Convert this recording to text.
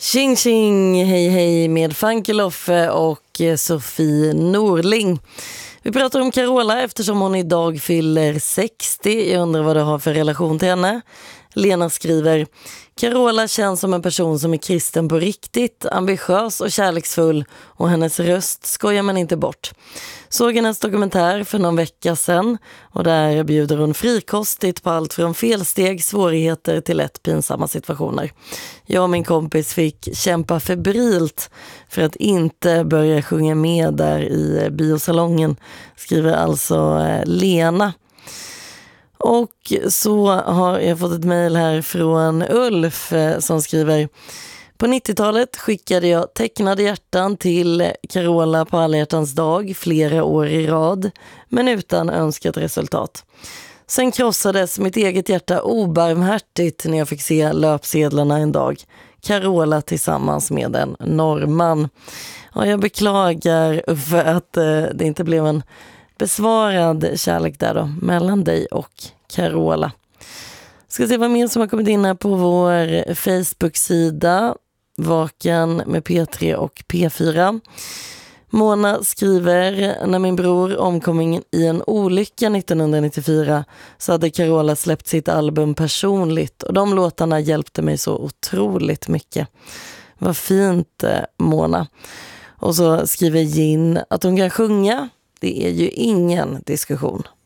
Tjing tjing, hej hej med Funky Loffe och Sofie Norling. Vi pratar om Carola eftersom hon idag fyller 60. Jag undrar vad du har för relation till henne. Lena skriver: Carola känns som en person som är kristen på riktigt, ambitiös och kärleksfull, och hennes röst skojar man inte bort. Såg hennes dokumentär för någon vecka sedan och där bjuder hon frikostigt på allt från felsteg, svårigheter till lätt pinsamma situationer. Jag och min kompis fick kämpa febrilt för att inte börja sjunga med där i biosalongen, skriver alltså Lena. Och så har jag fått ett mejl här från Ulf som skriver: på 90-talet skickade jag tecknade hjärtan till Carola på alla hjärtans dag flera år i rad, men utan önskat resultat. Sen krossades mitt eget hjärta obarmhärtigt när jag fick se löpsedlarna en dag. Carola tillsammans med en norrman. Ja, jag beklagar för att det inte blev en besvarad kärlek där då, mellan dig och Carola. Ska se vad mer som har kommit in här på vår Facebook-sida Vaken med P3 och P4. Mona skriver: när min bror omkom i en olycka 1994 så hade Carola släppt sitt album Personligt, och de låtarna hjälpte mig så otroligt mycket. Vad fint, Mona. Och så skriver Gin att hon kan sjunga. Det är ju ingen diskussion.